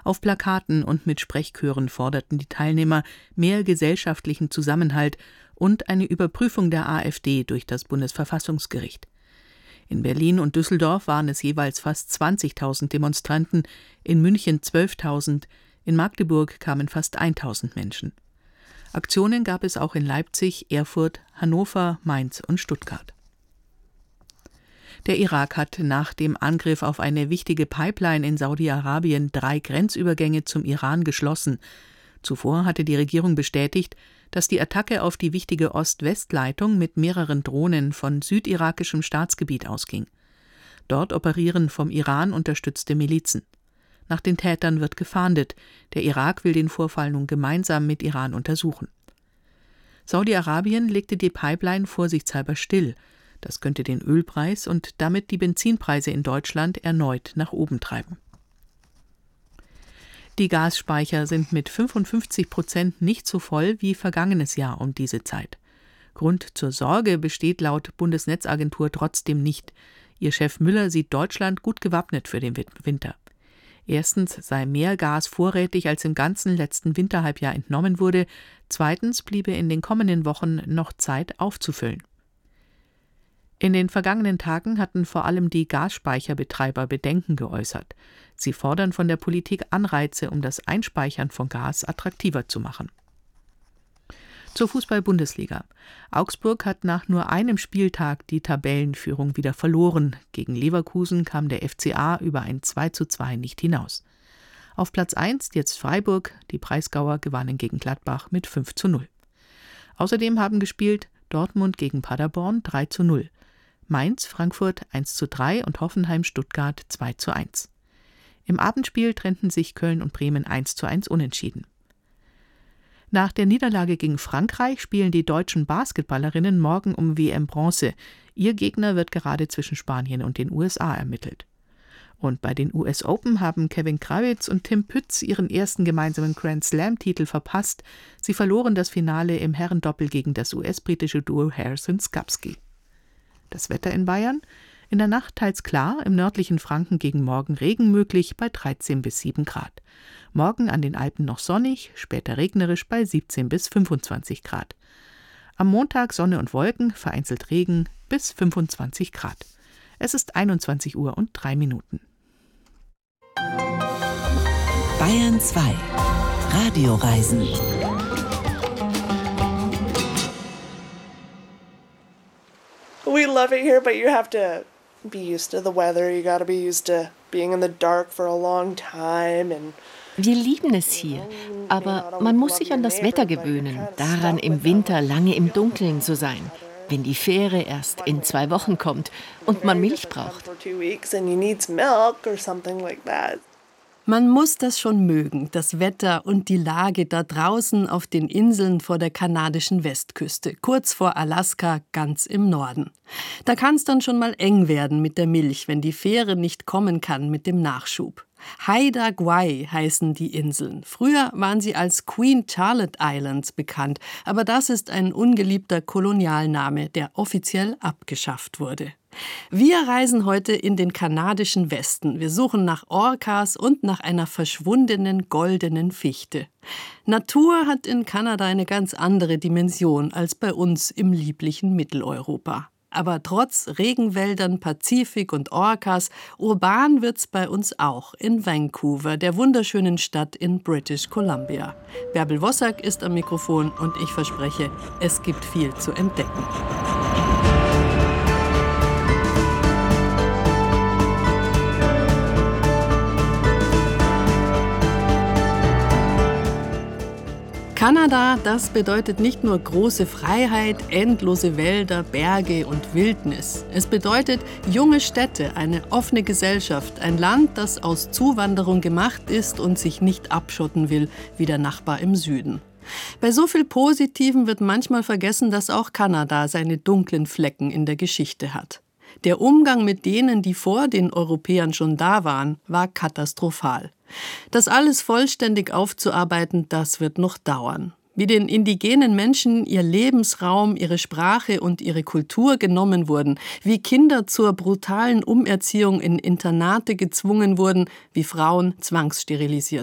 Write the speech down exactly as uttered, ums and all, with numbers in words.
Auf Plakaten und mit Sprechchören forderten die Teilnehmer mehr gesellschaftlichen Zusammenhalt und eine Überprüfung der AfD durch das Bundesverfassungsgericht. In Berlin und Düsseldorf waren es jeweils fast zwanzigtausend Demonstranten, in München zwölftausend, in Magdeburg kamen fast tausend Menschen. Aktionen gab es auch in Leipzig, Erfurt, Hannover, Mainz und Stuttgart. Der Irak hat nach dem Angriff auf eine wichtige Pipeline in Saudi-Arabien drei Grenzübergänge zum Iran geschlossen. Zuvor hatte die Regierung bestätigt, dass die Attacke auf die wichtige Ost-West-Leitung mit mehreren Drohnen von südirakischem Staatsgebiet ausging. Dort operieren vom Iran unterstützte Milizen. Nach den Tätern wird gefahndet. Der Irak will den Vorfall nun gemeinsam mit Iran untersuchen. Saudi-Arabien legte die Pipeline vorsichtshalber still. Das könnte den Ölpreis und damit die Benzinpreise in Deutschland erneut nach oben treiben. Die Gasspeicher sind mit fünfundfünfzig Prozent nicht so voll wie vergangenes Jahr um diese Zeit. Grund zur Sorge besteht laut Bundesnetzagentur trotzdem nicht. Ihr Chef Müller sieht Deutschland gut gewappnet für den Winter. Erstens sei mehr Gas vorrätig, als im ganzen letzten Winterhalbjahr entnommen wurde. Zweitens bliebe in den kommenden Wochen noch Zeit aufzufüllen. In den vergangenen Tagen hatten vor allem die Gasspeicherbetreiber Bedenken geäußert. Sie fordern von der Politik Anreize, um das Einspeichern von Gas attraktiver zu machen. Zur Fußball-Bundesliga. Augsburg hat nach nur einem Spieltag die Tabellenführung wieder verloren. Gegen Leverkusen kam der F C A über ein zwei zu zwei nicht hinaus. Auf Platz eins jetzt Freiburg, die Breisgauer gewannen gegen Gladbach mit fünf zu null. Außerdem haben gespielt Dortmund gegen Paderborn drei zu null. Mainz, Frankfurt eins zu drei und Hoffenheim, Stuttgart zwei zu eins. Im Abendspiel trennten sich Köln und Bremen eins zu eins unentschieden. Nach der Niederlage gegen Frankreich spielen die deutschen Basketballerinnen morgen um W M-Bronze. Ihr Gegner wird gerade zwischen Spanien und den U S A ermittelt. Und bei den U S Open haben Kevin Krawitz und Tim Pütz ihren ersten gemeinsamen Grand-Slam-Titel verpasst. Sie verloren das Finale im Herrendoppel gegen das U S-britische Duo Harrison-Skapski. Das Wetter in Bayern? In der Nacht teils klar, im nördlichen Franken gegen Morgen Regen möglich bei dreizehn bis sieben Grad. Morgen an den Alpen noch sonnig, später regnerisch bei siebzehn bis fünfundzwanzig Grad. Am Montag Sonne und Wolken, vereinzelt Regen bis fünfundzwanzig Grad. Es ist einundzwanzig Uhr und drei Minuten. Bayern zwei. Radioreisen. We love it here, but you have to be used to the weather. You got to be used to being in the dark for a long time and Wir lieben es hier, aber man muss sich an das Wetter gewöhnen, daran im Winter lange im Dunkeln zu sein, wenn die Fähre erst in zwei Wochen kommt und man Milch braucht. Man muss das schon mögen, das Wetter und die Lage da draußen auf den Inseln vor der kanadischen Westküste, kurz vor Alaska, ganz im Norden. Da kann es dann schon mal eng werden mit der Milch, wenn die Fähre nicht kommen kann mit dem Nachschub. Haida Gwaii heißen die Inseln. Früher waren sie als Queen Charlotte Islands bekannt, aber das ist ein ungeliebter Kolonialname, der offiziell abgeschafft wurde. Wir reisen heute in den kanadischen Westen. Wir suchen nach Orcas und nach einer verschwundenen goldenen Fichte. Natur hat in Kanada eine ganz andere Dimension als bei uns im lieblichen Mitteleuropa. Aber trotz Regenwäldern, Pazifik und Orcas, urban wird's bei uns auch in Vancouver, der wunderschönen Stadt in British Columbia. Bärbel Wossack ist am Mikrofon und ich verspreche, es gibt viel zu entdecken. Kanada, das bedeutet nicht nur große Freiheit, endlose Wälder, Berge und Wildnis. Es bedeutet junge Städte, eine offene Gesellschaft, ein Land, das aus Zuwanderung gemacht ist und sich nicht abschotten will, wie der Nachbar im Süden. Bei so viel Positivem wird manchmal vergessen, dass auch Kanada seine dunklen Flecken in der Geschichte hat. Der Umgang mit denen, die vor den Europäern schon da waren, war katastrophal. Das alles vollständig aufzuarbeiten, das wird noch dauern. Wie den indigenen Menschen ihr Lebensraum, ihre Sprache und ihre Kultur genommen wurden, wie Kinder zur brutalen Umerziehung in Internate gezwungen wurden, wie Frauen zwangssterilisiert